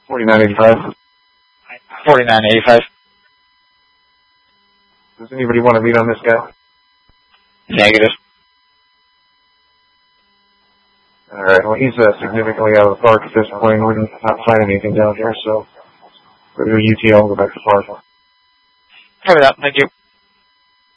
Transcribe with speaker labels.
Speaker 1: 4985.
Speaker 2: 4985.
Speaker 1: Does anybody want to meet on this guy?
Speaker 2: Negative.
Speaker 1: Alright, well he's significantly out of the park at this point. We're not finding anything down here, so go to UTL and go back to Fargo.
Speaker 2: Cover that, thank you.